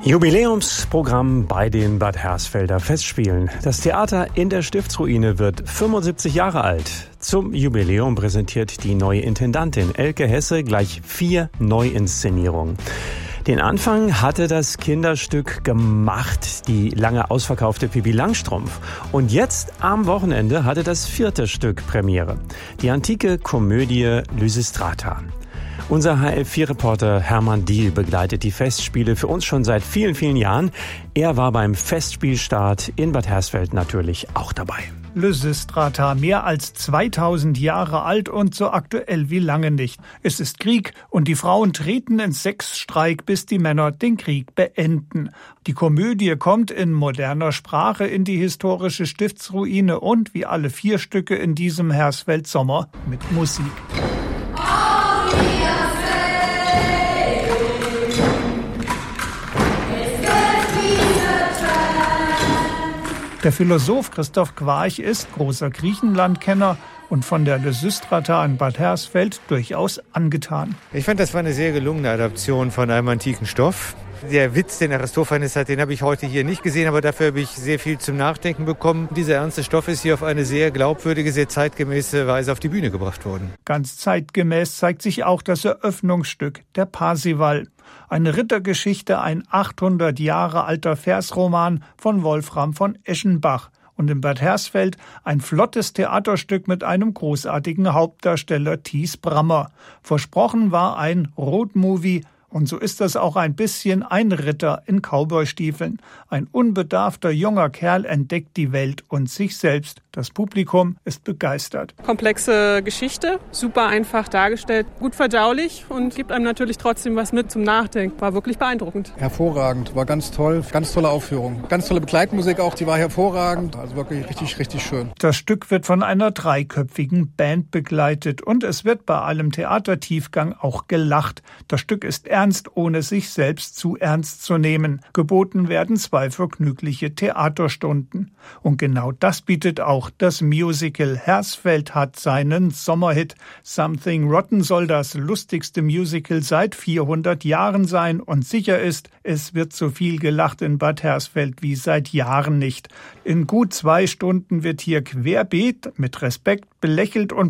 Jubiläumsprogramm bei den Bad Hersfelder Festspielen. Das Theater in der Stiftsruine wird 75 Jahre alt. Zum Jubiläum präsentiert die neue Intendantin Elke Hesse gleich 4 Neuinszenierungen. Den Anfang hatte das Kinderstück gemacht, die lange ausverkaufte Pippi Langstrumpf. Und jetzt am Wochenende hatte das 4. Stück Premiere, die antike Komödie Lysistrata. Unser HL4-Reporter Hermann Diehl begleitet die Festspiele für uns schon seit vielen, vielen Jahren. Er war beim Festspielstart in Bad Hersfeld natürlich auch dabei. Lysistrata, mehr als 2000 Jahre alt und so aktuell wie lange nicht. Es ist Krieg und die Frauen treten in Sexstreik, bis die Männer den Krieg beenden. Die Komödie kommt in moderner Sprache in die historische Stiftsruine und wie alle 4 Stücke in diesem Hersfeld-Sommer mit Musik. Der Philosoph Christoph Quarch ist großer Griechenlandkenner und von der Lysistrata in Bad Hersfeld durchaus angetan. Ich fand, das war eine sehr gelungene Adaption von einem antiken Stoff. Der Witz, den Aristophanes hat, den habe ich heute hier nicht gesehen, aber dafür habe ich sehr viel zum Nachdenken bekommen. Dieser ernste Stoff ist hier auf eine sehr glaubwürdige, sehr zeitgemäße Weise auf die Bühne gebracht worden. Ganz zeitgemäß zeigt sich auch das Eröffnungsstück, der Parsival. Eine Rittergeschichte, ein 800 Jahre alter Versroman von Wolfram von Eschenbach. Und in Bad Hersfeld ein flottes Theaterstück mit einem großartigen Hauptdarsteller, Thies Brammer. Versprochen war ein Roadmovie. Und so ist das auch ein bisschen ein Ritter in Cowboystiefeln. Ein unbedarfter junger Kerl entdeckt die Welt und sich selbst. Das Publikum ist begeistert. Komplexe Geschichte, super einfach dargestellt, gut verdaulich und gibt einem natürlich trotzdem was mit zum Nachdenken. War wirklich beeindruckend. Hervorragend, war ganz toll, ganz tolle Aufführung. Ganz tolle Begleitmusik auch, die war hervorragend. Also wirklich richtig, richtig schön. Das Stück wird von einer 3-köpfigen Band begleitet und es wird bei allem Theatertiefgang auch gelacht. Das Stück ist ernst, ohne sich selbst zu ernst zu nehmen. Geboten werden 2 vergnügliche Theaterstunden. Und genau das bietet auch das Musical. Hersfeld hat seinen Sommerhit. Something Rotten soll das lustigste Musical seit 400 Jahren sein und sicher ist, es wird so viel gelacht in Bad Hersfeld wie seit Jahren nicht. In gut 2 Stunden wird hier querbeet, mit Respekt, belächelt und